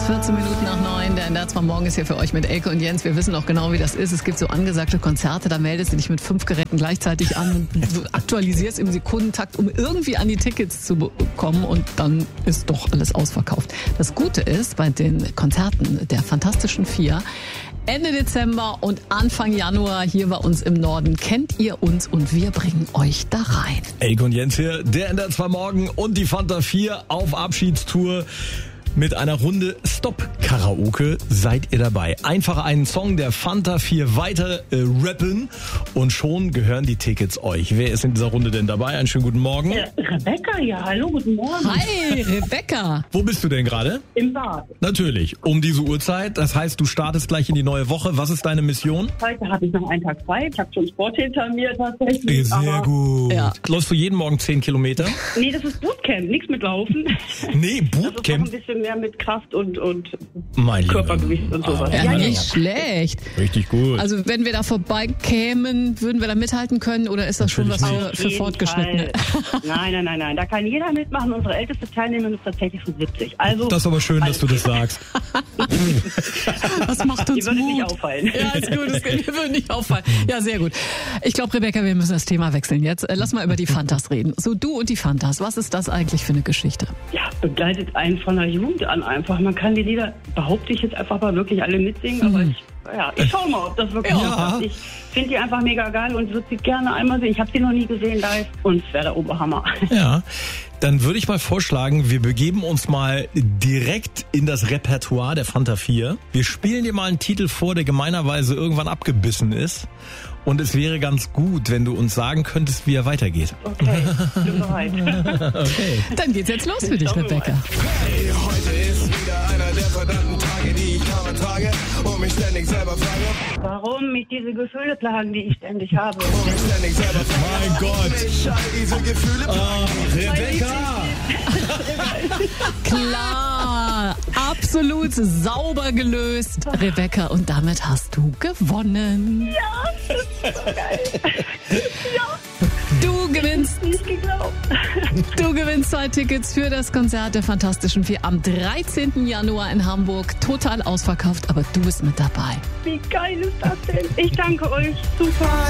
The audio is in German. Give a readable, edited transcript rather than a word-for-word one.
14 Minuten nach 9. Der NDR 2 Morgen ist hier für euch mit Elke und Jens. Wir wissen auch genau, wie das ist. Es gibt so angesagte Konzerte, da meldest du dich mit 5 Geräten gleichzeitig an und aktualisierst im Sekundentakt, um irgendwie an die Tickets zu bekommen, und dann ist doch alles ausverkauft. Das Gute ist, bei den Konzerten der Fantastischen Vier, Ende Dezember und Anfang Januar hier bei uns im Norden, kennt ihr uns und wir bringen euch da rein. Elke und Jens hier, der NDR 2 Morgen und die Fanta 4 auf Abschiedstour. Mit einer Runde Stop-Karaoke seid ihr dabei. Einfach einen Song der Fanta 4 weiter rappen und schon gehören die Tickets euch. Wer ist in dieser Runde denn dabei? Einen schönen guten Morgen. Rebecca, ja, hallo, guten Morgen. Hi, Rebecca. Wo bist du denn gerade? Im Bad. Natürlich, um diese Uhrzeit. Das heißt, du startest gleich in die neue Woche. Was ist deine Mission? Heute habe ich noch einen Tag frei. Ich habe schon Sport hinter mir tatsächlich. Sehr gut. Ja. Läufst du jeden Morgen 10 Kilometer? Nee, das ist Bootcamp, nichts mit Laufen. Nee, Das ist noch Bootcamp. ein bisschen mehr mit Kraft und Mein Lieber. Körpergewicht und sowas. Ja, Ja, nicht schlecht. Richtig gut. Also wenn wir da vorbeikämen, würden wir da mithalten können, oder ist das schon was für jeden Fortgeschrittene? Fall. Nein. Da kann jeder mitmachen. Unsere älteste Teilnehmerin ist tatsächlich von 70. Also, Das ist aber schön, dass du das sagst. Das macht uns die würde Mut. nicht auffallen. Ja, ist gut, das würde nicht auffallen. Ja, sehr gut. Ich glaube, Rebecca, wir müssen das Thema wechseln jetzt. Lass mal über die Fantas reden. So, du und die Fantas, was ist das eigentlich für eine Geschichte? Ja, begleitet einen von der Jugend an einfach. Man kann die Lieder, behaupte ich jetzt einfach mal, wirklich alle mitsingen, aber ich schau mal, ob das wirklich ist. Ich finde die einfach mega geil und würde sie gerne einmal sehen. Ich habe sie noch nie gesehen live und es wäre der Oberhammer. Ja, dann würde ich mal vorschlagen, wir begeben uns mal direkt in das Repertoire der Fanta 4. Wir spielen dir mal einen Titel vor, der gemeinerweise irgendwann abgebissen ist. Und es wäre ganz gut, wenn du uns sagen könntest, wie er weitergeht. Okay, bin bereit. Okay. Dann geht's jetzt los für dich, Schauen wir Rebecca. Hey, heute ist wieder einer der verdammten Tage, die ich kaum ertrage und mich ständig selber frage. Warum mich diese Gefühle plagen, die ich ständig habe? Und mich ständig selber frage. Mein Gott. Mich all diese Gefühle Rebecca! Klar, absolut sauber gelöst, Rebecca. Und damit hast du gewonnen. Ja, das ist so geil. Du gewinnst Nicht geglaubt. Du gewinnst 2 Tickets für das Konzert der Fantastischen Vier am 13. Januar in Hamburg. Total ausverkauft, aber du bist mit dabei. Wie geil ist das denn? Ich danke euch. Super.